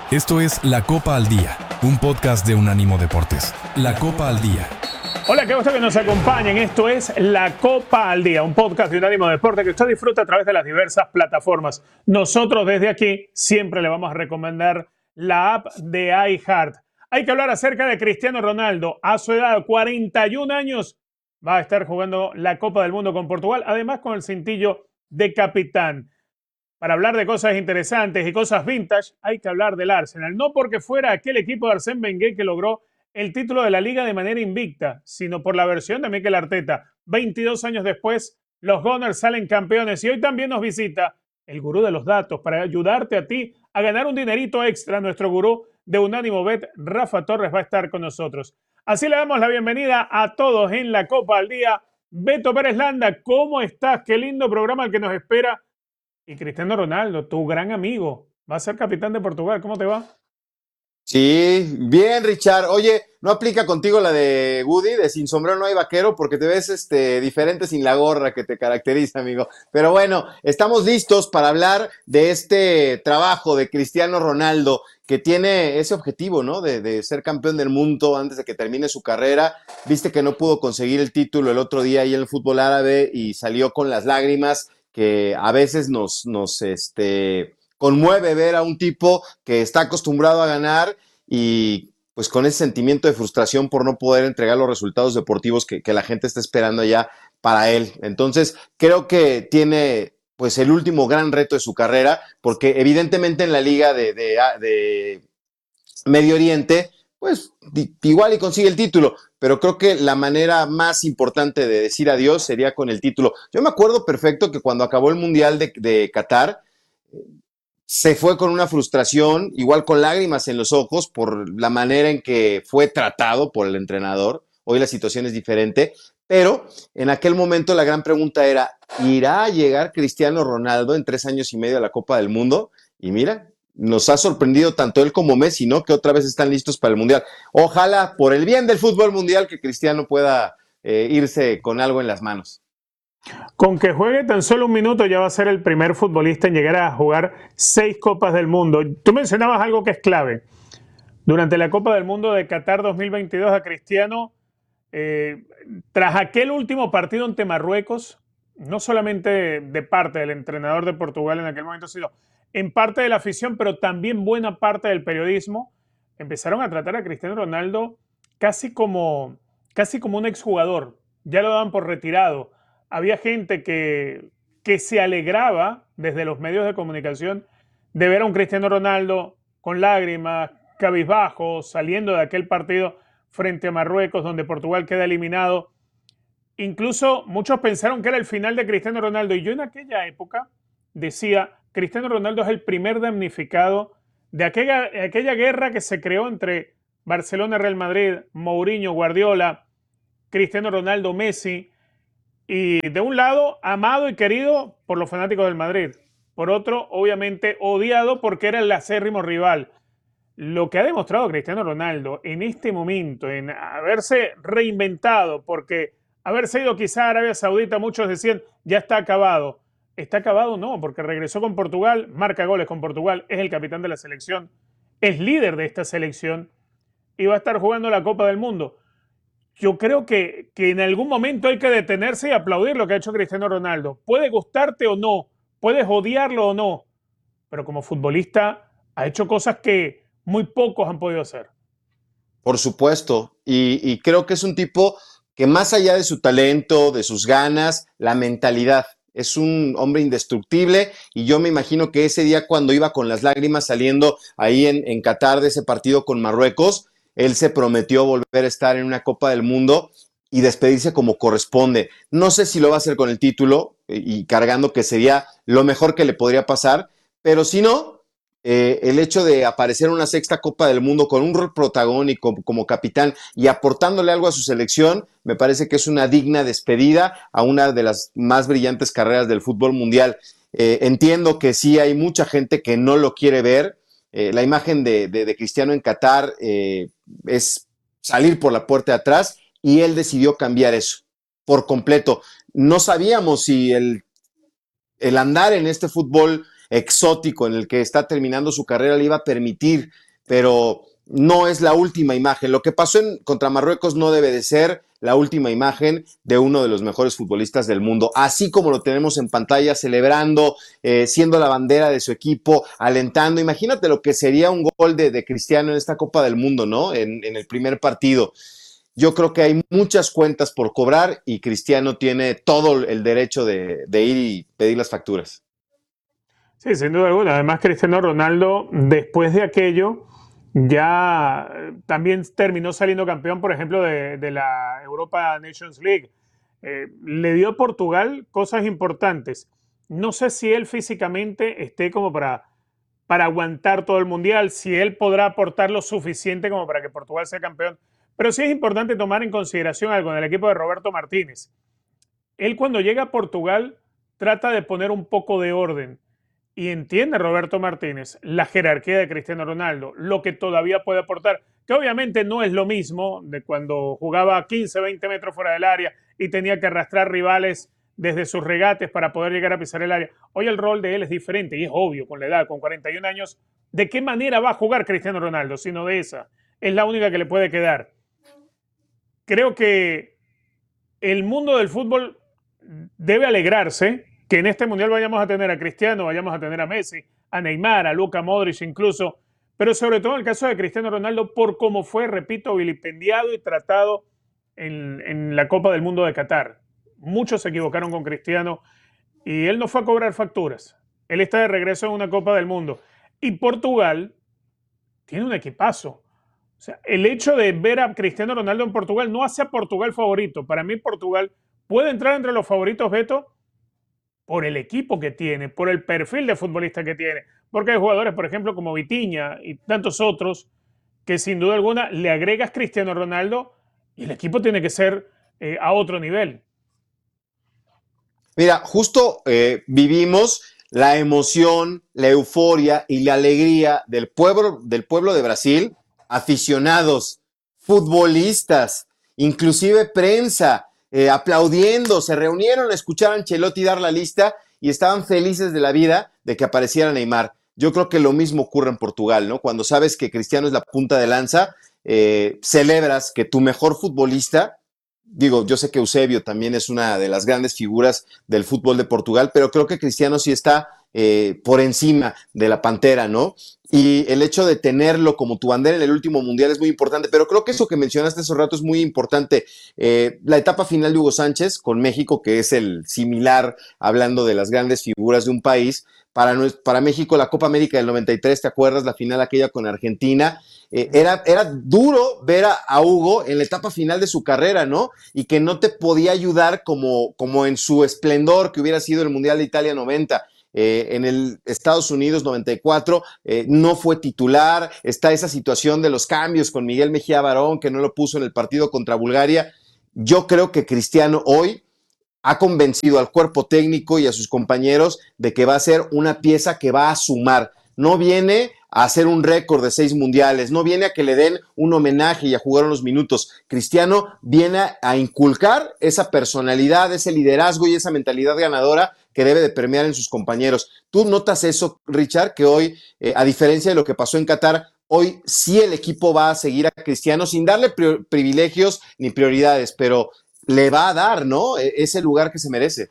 Esto es La Copa al Día, un podcast de Unánimo Deportes. La Copa al Día. Hola, qué gusto que nos acompañen. Esto es La Copa al Día, un podcast de Unánimo Deportes que usted disfruta a través de las diversas plataformas. Nosotros desde aquí siempre le vamos a recomendar la app de iHeart. Hay que hablar acerca de Cristiano Ronaldo. A su edad, 41 años, va a estar jugando la Copa del Mundo con Portugal, además con el cintillo de capitán. Para hablar de cosas interesantes y cosas vintage, hay que hablar del Arsenal. No porque fuera aquel equipo de Arsène Wenger que logró el título de la Liga de manera invicta, sino por la versión de Mikel Arteta. 22 años después, los Gunners salen campeones y hoy también nos visita el gurú de los datos para ayudarte a ti a ganar un dinerito extra. Nuestro gurú de Unánimo Bet, Rafa Torres, va a estar con nosotros. Así le damos la bienvenida a todos en la Copa al Día. Beto Pérez Landa, ¿cómo estás? Qué lindo programa el que nos espera. Y Cristiano Ronaldo, tu gran amigo, va a ser capitán de Portugal. ¿Cómo te va? Sí, bien, Richard. Oye, ¿no aplica contigo la de Woody, de sin sombrero no hay vaquero? Porque te ves diferente sin la gorra que te caracteriza, amigo. Pero bueno, estamos listos para hablar de este trabajo de Cristiano Ronaldo, que tiene ese objetivo, ¿no? De ser campeón del mundo antes de que termine su carrera. Viste que no pudo conseguir el título el otro día ahí en el fútbol árabe y salió con las lágrimas que a veces nos conmueve ver a un tipo que está acostumbrado a ganar y pues con ese sentimiento de frustración por no poder entregar los resultados deportivos que la gente está esperando ya para él. Entonces creo que tiene pues el último gran reto de su carrera, porque evidentemente en la liga de Medio Oriente pues igual y consigue el título, pero creo que la manera más importante de decir adiós sería con el título. Yo me acuerdo perfecto que cuando acabó el Mundial de Qatar, se fue con una frustración, igual con lágrimas en los ojos por la manera en que fue tratado por el entrenador. Hoy la situación es diferente, pero en aquel momento la gran pregunta era, ¿irá a llegar Cristiano Ronaldo en 3 años y medio a la Copa del Mundo? Y mira, nos ha sorprendido tanto él como Messi, ¿no? Que otra vez están listos para el Mundial. Ojalá, por el bien del fútbol mundial, que Cristiano pueda irse con algo en las manos. Con que juegue tan solo un minuto ya va a ser el primer futbolista en llegar a jugar 6 Copas del Mundo. Tú mencionabas algo que es clave. Durante la Copa del Mundo de Qatar 2022 a Cristiano, tras aquel último partido ante Marruecos, no solamente de parte del entrenador de Portugal en aquel momento, sino en parte de la afición, pero también buena parte del periodismo, empezaron a tratar a Cristiano Ronaldo casi como un exjugador. Ya lo daban por retirado. Había gente que se alegraba desde los medios de comunicación de ver a un Cristiano Ronaldo con lágrimas, cabizbajo, saliendo de aquel partido frente a Marruecos, donde Portugal queda eliminado. Incluso muchos pensaron que era el final de Cristiano Ronaldo. Y yo en aquella época decía, Cristiano Ronaldo es el primer damnificado de aquella guerra que se creó entre Barcelona, Real Madrid, Mourinho, Guardiola, Cristiano Ronaldo, Messi. Y de un lado, amado y querido por los fanáticos del Madrid. Por otro, obviamente, odiado porque era el acérrimo rival. Lo que ha demostrado Cristiano Ronaldo en este momento, en haberse reinventado, porque haberse ido quizá a Arabia Saudita, muchos decían, ya está acabado. ¿Está acabado? No, porque regresó con Portugal, marca goles con Portugal, es el capitán de la selección, es líder de esta selección y va a estar jugando la Copa del Mundo. Yo creo que en algún momento hay que detenerse y aplaudir lo que ha hecho Cristiano Ronaldo. Puede gustarte o no, puedes odiarlo o no, pero como futbolista ha hecho cosas que muy pocos han podido hacer. Por supuesto, y creo que es un tipo que más allá de su talento, de sus ganas, la mentalidad, es un hombre indestructible y yo me imagino que ese día cuando iba con las lágrimas saliendo ahí en Qatar de ese partido con Marruecos, él se prometió volver a estar en una Copa del Mundo y despedirse como corresponde. No sé si lo va a hacer con el título y cargando, que sería lo mejor que le podría pasar, pero si no, el hecho de aparecer en una sexta Copa del Mundo con un rol protagónico como capitán y aportándole algo a su selección, me parece que es una digna despedida a una de las más brillantes carreras del fútbol mundial. Entiendo que sí hay mucha gente que no lo quiere ver. La imagen de Cristiano en Qatar es salir por la puerta de atrás y él decidió cambiar eso por completo. No sabíamos si el andar en este fútbol exótico en el que está terminando su carrera le iba a permitir, pero no es la última imagen. Lo que pasó contra Marruecos no debe de ser la última imagen de uno de los mejores futbolistas del mundo, así como lo tenemos en pantalla, celebrando, siendo la bandera de su equipo, alentando. Imagínate lo que sería un gol de Cristiano en esta Copa del Mundo, ¿no? En el primer partido. Yo creo que hay muchas cuentas por cobrar y Cristiano tiene todo el derecho de ir y pedir las facturas. Sí, sin duda alguna. Además, Cristiano Ronaldo, después de aquello, ya también terminó saliendo campeón, por ejemplo, de la Europa Nations League. Le dio a Portugal cosas importantes. No sé si él físicamente esté como para aguantar todo el mundial, si él podrá aportar lo suficiente como para que Portugal sea campeón. Pero sí es importante tomar en consideración algo en el equipo de Roberto Martínez. Él cuando llega a Portugal trata de poner un poco de orden y entiende Roberto Martínez la jerarquía de Cristiano Ronaldo, lo que todavía puede aportar, que obviamente no es lo mismo de cuando jugaba a 15, 20 metros fuera del área y tenía que arrastrar rivales desde sus regates para poder llegar a pisar el área. Hoy el rol de él es diferente y es obvio con la edad, con 41 años, de qué manera va a jugar Cristiano Ronaldo, sino de esa. Es la única que le puede quedar. Creo que el mundo del fútbol debe alegrarse que en este mundial vayamos a tener a Cristiano, vayamos a tener a Messi, a Neymar, a Luka Modric incluso, pero sobre todo en el caso de Cristiano Ronaldo por cómo fue, repito, vilipendiado y tratado en la Copa del Mundo de Qatar. Muchos se equivocaron con Cristiano y él no fue a cobrar facturas. Él está de regreso en una Copa del Mundo. Y Portugal tiene un equipazo. O sea, el hecho de ver a Cristiano Ronaldo en Portugal no hace a Portugal favorito. Para mí Portugal puede entrar entre los favoritos, Beto, por el equipo que tiene, por el perfil de futbolista que tiene. Porque hay jugadores, por ejemplo, como Vitinha y tantos otros, que sin duda alguna le agregas Cristiano Ronaldo y el equipo tiene que ser a otro nivel. Mira, justo vivimos la emoción, la euforia y la alegría del pueblo de Brasil, aficionados, futbolistas, inclusive prensa, aplaudiendo, se reunieron a escuchar a Ancelotti dar la lista y estaban felices de la vida de que apareciera Neymar. Yo creo que lo mismo ocurre en Portugal, ¿no? Cuando sabes que Cristiano es la punta de lanza, celebras que tu mejor futbolista, digo, yo sé que Eusebio también es una de las grandes figuras del fútbol de Portugal, pero creo que Cristiano sí está por encima de la Pantera, ¿no? Y el hecho de tenerlo como tu bandera en el último mundial es muy importante, pero creo que eso que mencionaste hace rato es muy importante. La etapa final de Hugo Sánchez con México, que es el similar, hablando de las grandes figuras de un país, para México la Copa América del 93, ¿te acuerdas? La final aquella con Argentina. Era duro ver a Hugo en la etapa final de su carrera, ¿no? Y que no te podía ayudar como en su esplendor que hubiera sido el Mundial de Italia 90. En el Estados Unidos 94 no fue titular, está esa situación de los cambios con Miguel Mejía Barón que no lo puso en el partido contra Bulgaria. Yo creo que Cristiano hoy ha convencido al cuerpo técnico y a sus compañeros de que va a ser una pieza que va a sumar. No viene a hacer un récord de 6 mundiales, no viene a que le den un homenaje y a jugar unos minutos. Cristiano viene a inculcar esa personalidad, ese liderazgo y esa mentalidad ganadora que debe de permear en sus compañeros. ¿Tú notas eso, Richard, que hoy, a diferencia de lo que pasó en Qatar, hoy sí el equipo va a seguir a Cristiano sin darle privilegios ni prioridades, pero le va a dar, ¿no? Ese lugar que se merece?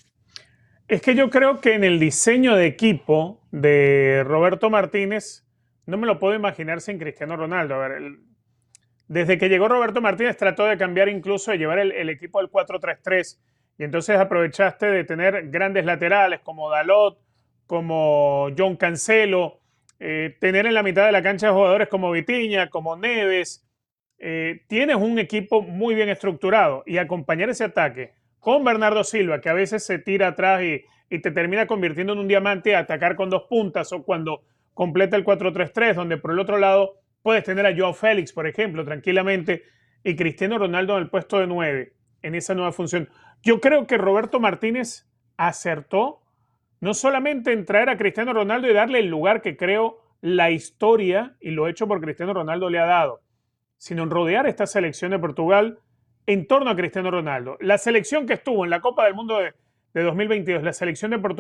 Es que yo creo que en el diseño de equipo de Roberto Martínez no me lo puedo imaginar sin Cristiano Ronaldo. A ver, desde que llegó Roberto Martínez trató de cambiar incluso, de llevar el equipo al 4-3-3 y entonces aprovechaste de tener grandes laterales como Dalot, como John Cancelo, tener en la mitad de la cancha jugadores como Vitinha, como Neves. Tienes un equipo muy bien estructurado y acompañar ese ataque con Bernardo Silva, que a veces se tira atrás y te termina convirtiendo en un diamante a atacar con 2 puntas, o cuando completa el 4-3-3, donde por el otro lado puedes tener a Joao Félix, por ejemplo, tranquilamente, y Cristiano Ronaldo en el puesto de 9, en esa nueva función. Yo creo que Roberto Martínez acertó no solamente en traer a Cristiano Ronaldo y darle el lugar que creo la historia, y lo hecho por Cristiano Ronaldo, le ha dado, sino en rodear esta selección de Portugal en torno a Cristiano Ronaldo. La selección que estuvo en la Copa del Mundo de 2022, la selección de Portugal,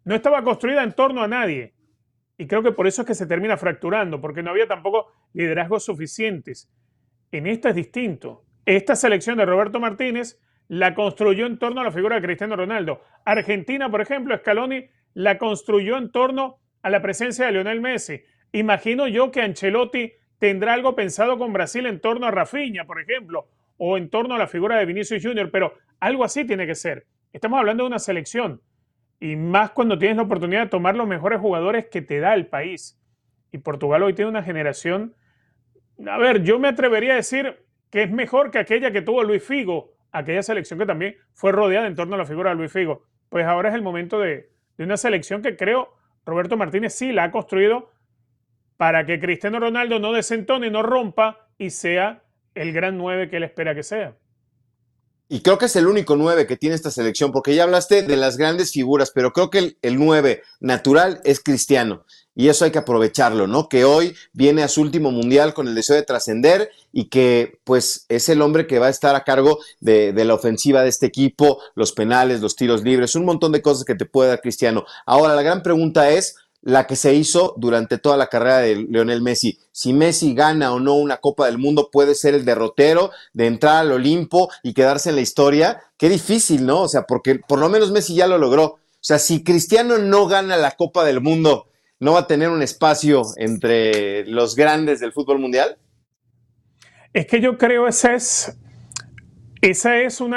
no estaba construida en torno a nadie. Y creo que por eso es que se termina fracturando, porque no había tampoco liderazgos suficientes. En esta es distinto. Esta selección de Roberto Martínez la construyó en torno a la figura de Cristiano Ronaldo. Argentina, por ejemplo, Scaloni la construyó en torno a la presencia de Lionel Messi. Imagino yo que Ancelotti tendrá algo pensado con Brasil en torno a Rafinha, por ejemplo, o en torno a la figura de Vinicius Junior, pero algo así tiene que ser. Estamos hablando de una selección, y más cuando tienes la oportunidad de tomar los mejores jugadores que te da el país. Y Portugal hoy tiene una generación, a ver, yo me atrevería a decir que es mejor que aquella que tuvo Luis Figo, aquella selección que también fue rodeada en torno a la figura de Luis Figo. Pues ahora es el momento de una selección que creo Roberto Martínez sí la ha construido para que Cristiano Ronaldo no desentone, no rompa y sea el gran 9 que él espera que sea. Y creo que es el único 9 que tiene esta selección, porque ya hablaste de las grandes figuras, pero creo que el 9 natural es Cristiano. Y eso hay que aprovecharlo, ¿no? Que hoy viene a su último mundial con el deseo de trascender y que pues es el hombre que va a estar a cargo de la ofensiva de este equipo, los penales, los tiros libres, un montón de cosas que te puede dar Cristiano. Ahora, la gran pregunta es la que se hizo durante toda la carrera de Lionel Messi. Si Messi gana o no una Copa del Mundo, puede ser el derrotero de entrar al Olimpo y quedarse en la historia. Qué difícil, ¿no? O sea, porque por lo menos Messi ya lo logró. O sea, si Cristiano no gana la Copa del Mundo, ¿no va a tener un espacio entre los grandes del fútbol mundial? Es que yo creo esa es un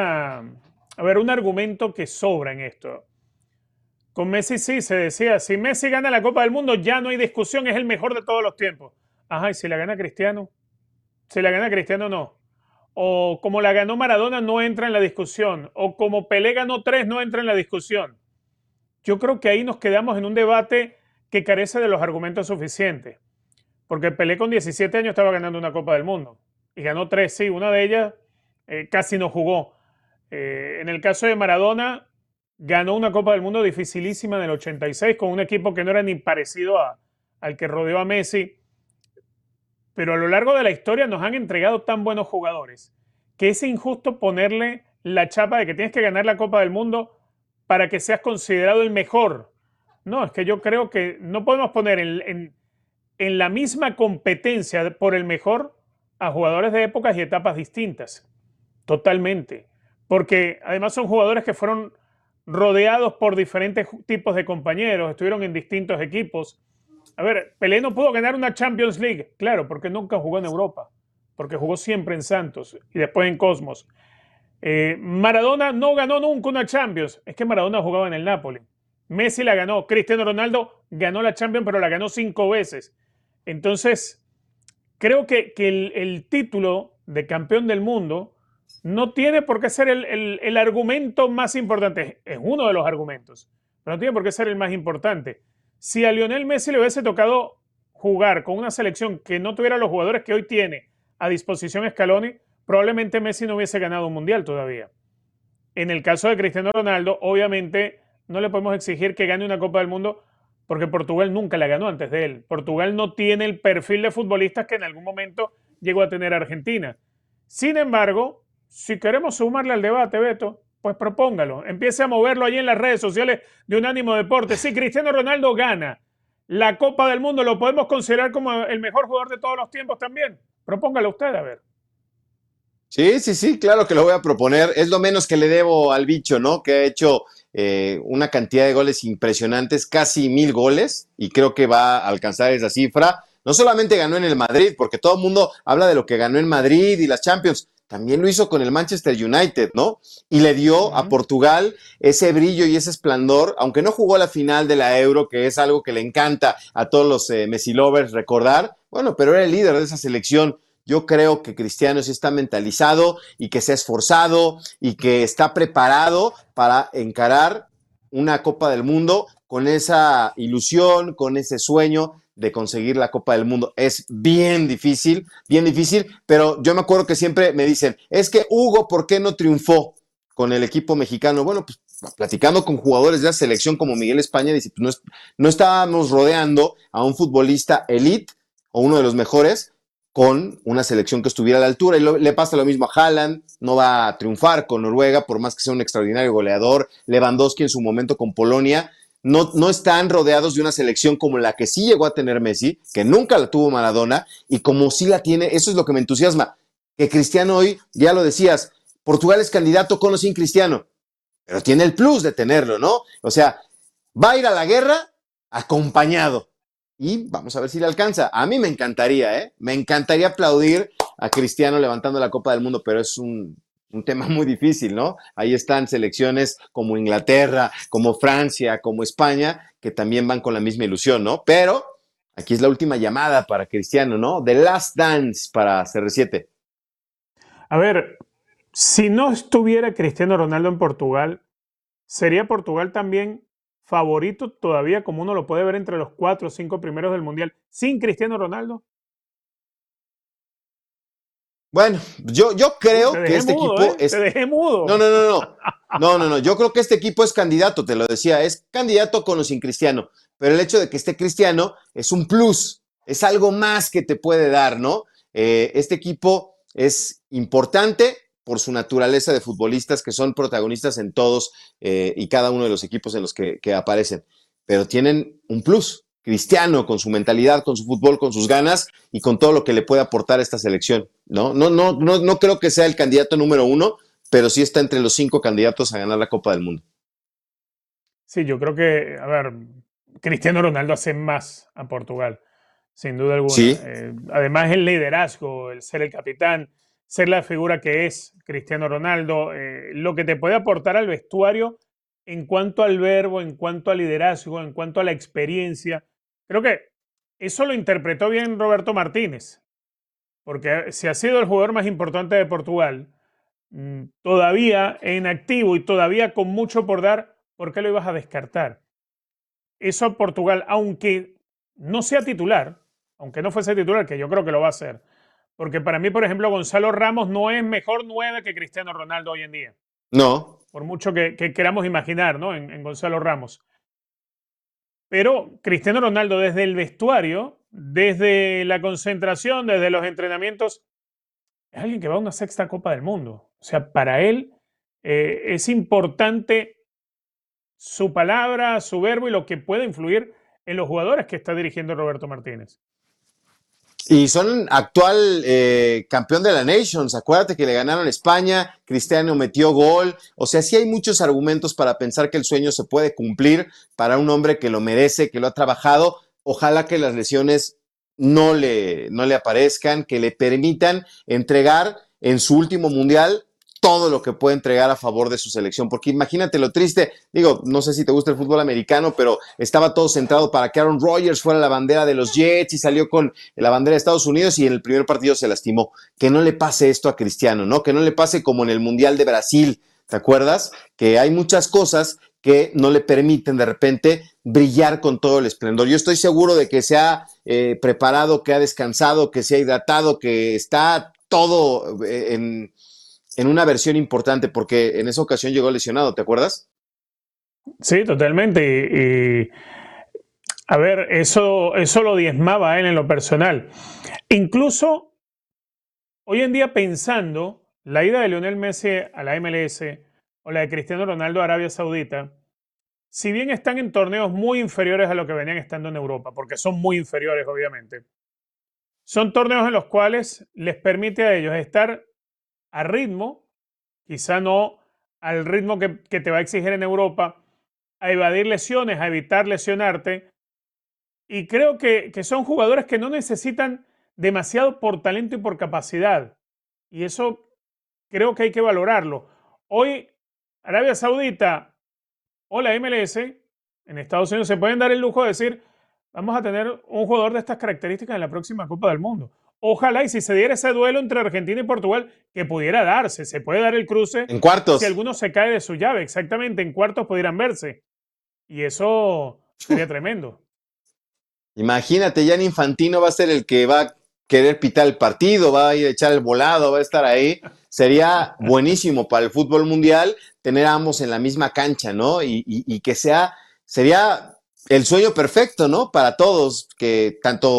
argumento que sobra en esto. Con Messi sí se decía, si Messi gana la Copa del Mundo ya no hay discusión, es el mejor de todos los tiempos. Ajá, ¿y si la gana Cristiano? Si la gana Cristiano, no. O como la ganó Maradona, no entra en la discusión. O como Pelé ganó 3, no entra en la discusión. Yo creo que ahí nos quedamos en un debate que carece de los argumentos suficientes. Porque Pelé con 17 años estaba ganando una Copa del Mundo. Y ganó 3, sí, una de ellas casi no jugó. En el caso de Maradona, ganó una Copa del Mundo dificilísima en el 86 con un equipo que no era ni parecido al que rodeó a Messi. Pero a lo largo de la historia nos han entregado tan buenos jugadores que es injusto ponerle la chapa de que tienes que ganar la Copa del Mundo para que seas considerado el mejor. No, es que yo creo que no podemos poner en la misma competencia por el mejor a jugadores de épocas y etapas distintas. Totalmente. Porque además son jugadores que fueron rodeados por diferentes tipos de compañeros, estuvieron en distintos equipos. A ver, Pelé no pudo ganar una Champions League, claro, porque nunca jugó en Europa, porque jugó siempre en Santos y después en Cosmos. Maradona no ganó nunca una Champions, es que Maradona jugaba en el Napoli. Messi la ganó, Cristiano Ronaldo ganó la Champions, pero la ganó 5 veces. Entonces, creo que el título de campeón del mundo no tiene por qué ser el argumento más importante. Es uno de los argumentos, pero no tiene por qué ser el más importante. Si a Lionel Messi le hubiese tocado jugar con una selección que no tuviera los jugadores que hoy tiene a disposición Scaloni, probablemente Messi no hubiese ganado un mundial todavía. En el caso de Cristiano Ronaldo, obviamente no le podemos exigir que gane una Copa del Mundo porque Portugal nunca la ganó antes de él. Portugal no tiene el perfil de futbolistas que en algún momento llegó a tener Argentina. Sin embargo, si queremos sumarle al debate, Beto, pues propóngalo. Empiece a moverlo allí en las redes sociales de Unánimo Deportes. Si Cristiano Ronaldo gana la Copa del Mundo, ¿lo podemos considerar como el mejor jugador de todos los tiempos también? Propóngalo usted, a ver. Sí, claro que lo voy a proponer. Es lo menos que le debo al bicho, ¿no? Que ha hecho una cantidad de goles impresionantes, casi 1000 goles, y creo que va a alcanzar esa cifra. No solamente ganó en el Madrid, porque todo el mundo habla de lo que ganó en Madrid y las Champions, también lo hizo con el Manchester United, ¿no? Y le dio a Portugal ese brillo y ese esplendor, aunque no jugó la final de la Euro, que es algo que le encanta a todos los Messi lovers recordar, bueno, pero era el líder de esa selección. Yo creo que Cristiano sí está mentalizado y que se ha esforzado y que está preparado para encarar una Copa del Mundo con esa ilusión, con ese sueño de conseguir la Copa del Mundo. Es bien difícil, pero yo me acuerdo que siempre me dicen, es que Hugo, ¿por qué no triunfó con el equipo mexicano? Bueno, pues platicando con jugadores de la selección como Miguel España, dice, pues no estábamos rodeando a un futbolista elite o uno de los mejores con una selección que estuviera a la altura, y le pasa lo mismo a Haaland, no va a triunfar con Noruega, por más que sea un extraordinario goleador, Lewandowski en su momento con Polonia, no están rodeados de una selección como la que sí llegó a tener Messi, que nunca la tuvo Maradona, y como sí la tiene, eso es lo que me entusiasma, que Cristiano hoy, ya lo decías, Portugal es candidato con o sin Cristiano, pero tiene el plus de tenerlo, ¿no? O sea, va a ir a la guerra acompañado, y vamos a ver si le alcanza. A mí me encantaría, ¿eh? Me encantaría aplaudir a Cristiano levantando la Copa del Mundo, pero es un tema muy difícil, ¿no? Ahí están selecciones como Inglaterra, como Francia, como España, que también van con la misma ilusión, ¿no? Pero aquí es la última llamada para Cristiano, ¿no? The Last Dance para CR7. A ver, si no estuviera Cristiano Ronaldo en Portugal, ¿sería Portugal también favorito todavía, como uno lo puede ver, entre los 4 o 5 primeros del Mundial sin Cristiano Ronaldo? Bueno, yo creo Te que dejé este mudo, equipo ¿eh? es... Te dejé mudo. No, no, no, no. No, no, no. Yo creo que este equipo es candidato, te lo decía, es candidato con o sin Cristiano. Pero el hecho de que esté Cristiano es un plus, es algo más que te puede dar, ¿no? Este equipo es importante por su naturaleza de futbolistas que son protagonistas en todos y cada uno de los equipos en los que aparecen. Pero tienen un plus. Cristiano, con su mentalidad, con su fútbol, con sus ganas y con todo lo que le puede aportar a esta selección. No creo que sea el candidato número 1, pero sí está entre los 5 candidatos a ganar la Copa del Mundo. Sí, yo creo que, a ver, Cristiano Ronaldo hace más a Portugal, sin duda alguna. Sí, Además, el liderazgo, el ser el capitán, ser la figura que es Cristiano Ronaldo, lo que te puede aportar al vestuario en cuanto al verbo, en cuanto al liderazgo, en cuanto a la experiencia. Creo que eso lo interpretó bien Roberto Martínez, porque si ha sido el jugador más importante de Portugal, todavía en activo y todavía con mucho por dar, ¿por qué lo ibas a descartar? Eso a Portugal, aunque no sea titular, aunque no fuese titular, que yo creo que lo va a hacer, porque para mí, por ejemplo, Gonzalo Ramos no es mejor 9 que Cristiano Ronaldo hoy en día, no. por mucho que queramos imaginar, ¿no? En Gonzalo Ramos. Pero Cristiano Ronaldo desde el vestuario, desde la concentración, desde los entrenamientos, es alguien que va a una sexta Copa del Mundo. O sea, para él es importante su palabra, su verbo y lo que puede influir en los jugadores que está dirigiendo Roberto Martínez. Y son actual campeón de la Nations. Acuérdate que le ganaron a España, Cristiano metió gol. O sea, sí hay muchos argumentos para pensar que el sueño se puede cumplir para un hombre que lo merece, que lo ha trabajado. Ojalá que las lesiones no le aparezcan, que le permitan entregar en su último mundial todo lo que puede entregar a favor de su selección, porque imagínate lo triste, digo, no sé si te gusta el fútbol americano, pero estaba todo centrado para que Aaron Rodgers fuera la bandera de los Jets y salió con la bandera de Estados Unidos y en el primer partido se lastimó. Que no le pase esto a Cristiano, ¿no? Que no le pase como en el Mundial de Brasil, ¿te acuerdas? Que hay muchas cosas que no le permiten de repente brillar con todo el esplendor. Yo estoy seguro de que se ha preparado, que ha descansado, que se ha hidratado, que está todo en una versión importante, porque en esa ocasión llegó lesionado, ¿te acuerdas? Sí, totalmente. Y, a ver, eso lo diezmaba a él en lo personal. Incluso hoy en día pensando, la ida de Lionel Messi a la MLS o la de Cristiano Ronaldo a Arabia Saudita, si bien están en torneos muy inferiores a lo que venían estando en Europa, porque son muy inferiores obviamente, son torneos en los cuales les permite a ellos estar a ritmo, quizá no al ritmo que te va a exigir en Europa, a evadir lesiones, a evitar lesionarte. Y creo que son jugadores que no necesitan demasiado por talento y por capacidad. Y eso creo que hay que valorarlo. Hoy, Arabia Saudita o la MLS en Estados Unidos se pueden dar el lujo de decir, vamos a tener un jugador de estas características en la próxima Copa del Mundo. Ojalá y si se diera ese duelo entre Argentina y Portugal, que pudiera darse, se puede dar el cruce. En cuartos. Si alguno se cae de su llave, exactamente, en cuartos pudieran verse. Y eso sería tremendo. Imagínate, Gianni Infantino va a ser el que va a querer pitar el partido, va a ir a echar el volado, va a estar ahí. Sería buenísimo para el fútbol mundial tener a ambos en la misma cancha, ¿no? Y que sería el sueño perfecto, ¿no? Para todos, que tanto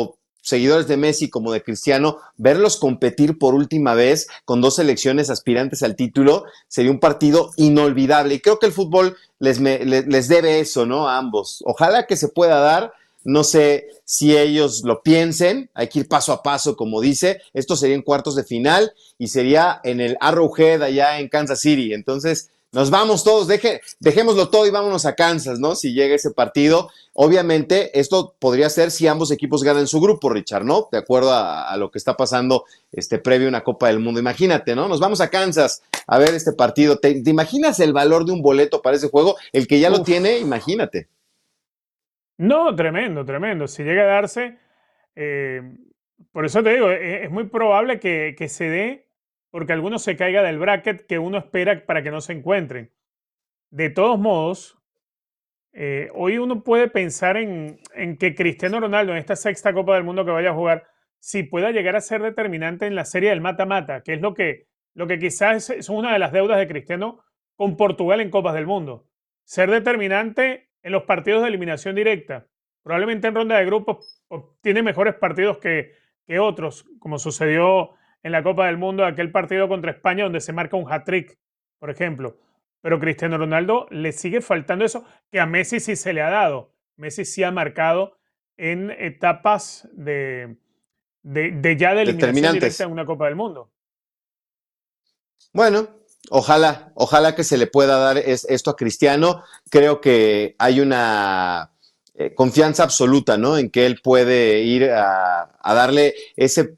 seguidores de Messi como de Cristiano, verlos competir por última vez con dos selecciones aspirantes al título sería un partido inolvidable. Y creo que el fútbol les debe eso, ¿no? A ambos. Ojalá que se pueda dar. No sé si ellos lo piensen, hay que ir paso a paso, como dice. Esto sería en cuartos de final y sería en el Arrowhead allá en Kansas City. Entonces, nos vamos todos, dejémoslo todo y vámonos a Kansas, ¿no? Si llega ese partido. Obviamente, esto podría ser si ambos equipos ganan su grupo, Richard, ¿no? De acuerdo a lo que está pasando previo a una Copa del Mundo. Imagínate, ¿no? Nos vamos a Kansas a ver este partido. ¿Te imaginas el valor de un boleto para ese juego? El que ya lo tiene, imagínate. No, tremendo, tremendo. Si llega a darse, por eso te digo, es muy probable que se dé porque alguno se caiga del bracket que uno espera para que no se encuentren. De todos modos, hoy uno puede pensar en que Cristiano Ronaldo en esta sexta Copa del Mundo que vaya a jugar, si pueda llegar a ser determinante en la serie del mata-mata, que es lo que quizás es una de las deudas de Cristiano con Portugal en Copas del Mundo. Ser determinante en los partidos de eliminación directa. Probablemente en ronda de grupos tiene mejores partidos que otros, como sucedió en la Copa del Mundo, aquel partido contra España donde se marca un hat-trick, por ejemplo. Pero Cristiano Ronaldo le sigue faltando eso, que a Messi sí se le ha dado. Messi sí ha marcado en etapas de ya de eliminación directa en una Copa del Mundo. Bueno, ojalá que se le pueda dar esto a Cristiano. Creo que hay una confianza absoluta, ¿no? En que él puede ir a darle ese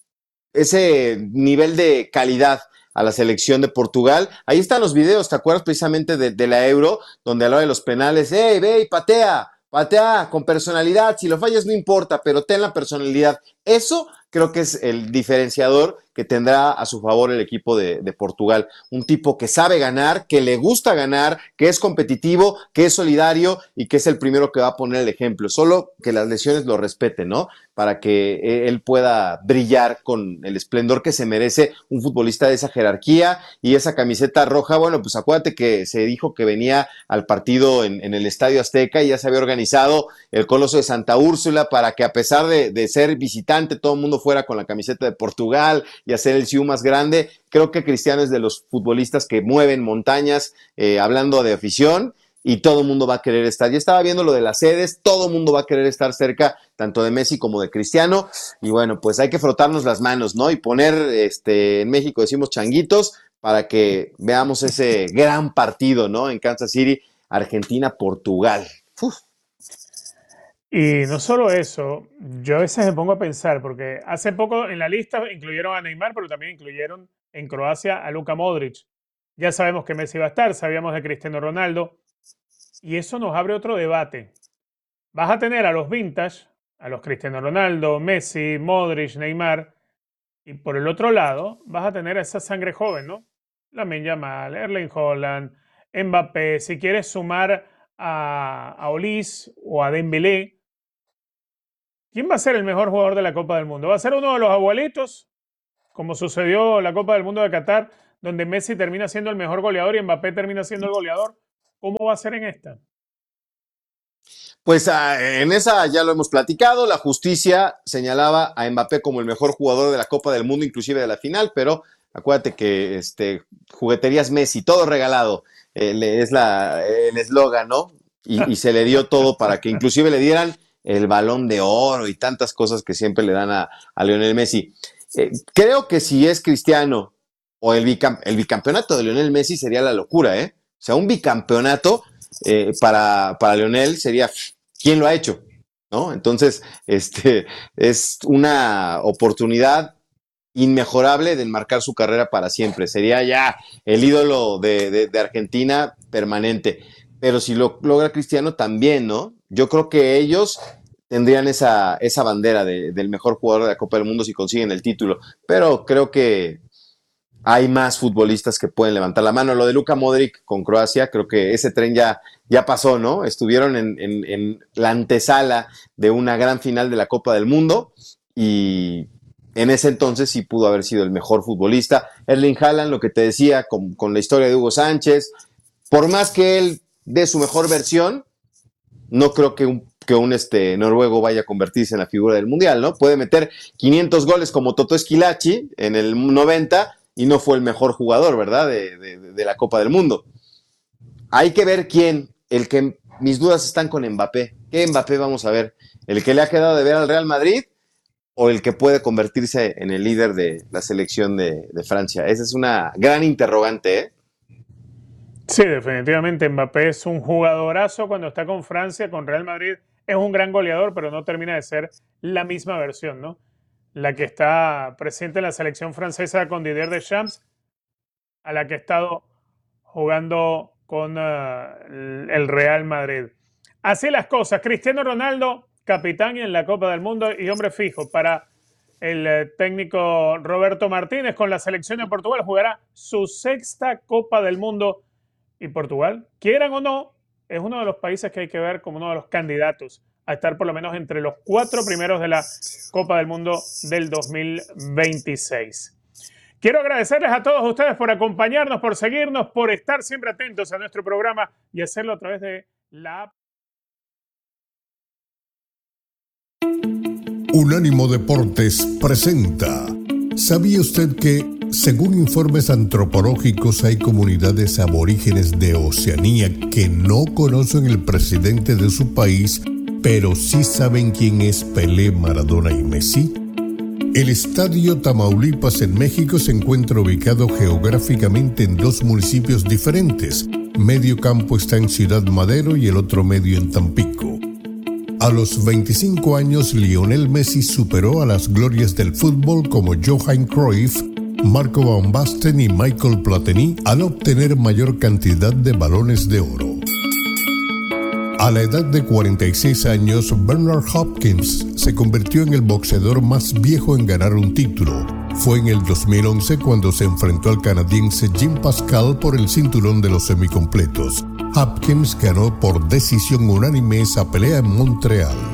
nivel de calidad a la selección de Portugal. Ahí están los videos, ¿te acuerdas precisamente de la Euro? Donde a la hora de los penales, ¡hey, ve, patea con personalidad! Si lo fallas no importa, pero ten la personalidad. Eso creo que es el diferenciador que tendrá a su favor el equipo de Portugal. Un tipo que sabe ganar, que le gusta ganar, que es competitivo, que es solidario y que es el primero que va a poner el ejemplo. Solo que las lesiones lo respeten, ¿no? Para que él pueda brillar con el esplendor que se merece un futbolista de esa jerarquía. Y esa camiseta roja, bueno, pues acuérdate que se dijo que venía al partido en el Estadio Azteca y ya se había organizado el Coloso de Santa Úrsula para que, a pesar de ser visitante, todo el mundo fuera con la camiseta de Portugal y hacer el show más grande. Creo que Cristiano es de los futbolistas que mueven montañas, hablando de afición, y todo el mundo va a querer estar. Ya estaba viendo lo de las sedes, todo el mundo va a querer estar cerca, tanto de Messi como de Cristiano, y bueno, pues hay que frotarnos las manos, ¿no? Y poner, en México decimos changuitos, para que veamos ese gran partido, ¿no? En Kansas City, Argentina-Portugal. Uf. Y no solo eso, yo a veces me pongo a pensar, porque hace poco en la lista incluyeron a Neymar, pero también incluyeron en Croacia a Luka Modric. Ya sabemos que Messi va a estar, sabíamos de Cristiano Ronaldo, y eso nos abre otro debate. Vas a tener a los vintage, a los Cristiano Ronaldo, Messi, Modric, Neymar, y por el otro lado vas a tener a esa sangre joven, ¿no? Lamine Yamal, Erling Haaland, Mbappé, si quieres sumar a Olise o a Dembélé. ¿Quién va a ser el mejor jugador de la Copa del Mundo? ¿Va a ser uno de los abuelitos, como sucedió en la Copa del Mundo de Qatar, donde Messi termina siendo el mejor goleador y Mbappé termina siendo el goleador? ¿Cómo va a ser en esta? Pues en esa ya lo hemos platicado. La justicia señalaba a Mbappé como el mejor jugador de la Copa del Mundo, inclusive de la final, pero acuérdate que jugueterías Messi, todo regalado, es el eslogan, ¿no? Y se le dio todo para que inclusive le dieran el Balón de Oro y tantas cosas que siempre le dan a Lionel Messi. Creo que si es Cristiano o el bicampeonato de Lionel Messi sería la locura, ¿eh? O sea, un bicampeonato para Lionel sería, ¿quién lo ha hecho? ¿No? Entonces, es una oportunidad inmejorable de enmarcar su carrera para siempre. Sería ya el ídolo de Argentina permanente. Pero si lo logra Cristiano también, ¿no? Yo creo que ellos tendrían esa bandera del mejor jugador de la Copa del Mundo si consiguen el título. Pero creo que hay más futbolistas que pueden levantar la mano. Lo de Luka Modric con Croacia, creo que ese tren ya pasó, ¿no? Estuvieron en la antesala de una gran final de la Copa del Mundo y en ese entonces sí pudo haber sido el mejor futbolista. Erling Haaland, lo que te decía con la historia de Hugo Sánchez, por más que él dé su mejor versión, no creo que un que un noruego vaya a convertirse en la figura del Mundial, ¿no? Puede meter 500 goles como Totó Esquilachi en el 90 y no fue el mejor jugador, ¿verdad? De la Copa del Mundo. Hay que ver quién, mis dudas están con Mbappé. ¿Qué Mbappé vamos a ver? ¿El que le ha quedado de ver al Real Madrid o el que puede convertirse en el líder de la selección de Francia? Esa es una gran interrogante, ¿eh? Sí, definitivamente Mbappé es un jugadorazo cuando está con Francia, con Real Madrid. Es un gran goleador, pero no termina de ser la misma versión, ¿no? La que está presente en la selección francesa con Didier Deschamps, a la que ha estado jugando con el Real Madrid. Así las cosas. Cristiano Ronaldo, capitán en la Copa del Mundo y hombre fijo para el técnico Roberto Martínez con la selección de Portugal. Jugará su 6ª Copa del Mundo. Y Portugal, quieran o no, es uno de los países que hay que ver como uno de los candidatos a estar por lo menos entre los 4 primeros de la Copa del Mundo del 2026. Quiero agradecerles a todos ustedes por acompañarnos, por seguirnos, por estar siempre atentos a nuestro programa y hacerlo a través de la app. Unánimo Deportes presenta. ¿Sabía usted que, según informes antropológicos, hay comunidades aborígenes de Oceanía que no conocen el presidente de su país, pero sí saben quién es Pelé, Maradona y Messi? El Estadio Tamaulipas en México se encuentra ubicado geográficamente en 2 municipios diferentes. Medio campo está en Ciudad Madero y el otro medio en Tampico. A los 25 años, Lionel Messi superó a las glorias del fútbol como Johan Cruyff, Marco Van Basten y Michael Platini al obtener mayor cantidad de balones de oro. A la edad de 46 años, Bernard Hopkins se convirtió en el boxeador más viejo en ganar un título. Fue en el 2011 cuando se enfrentó al canadiense Jim Pascal por el cinturón de los semicompletos. Hopkins ganó por decisión unánime esa pelea en Montreal.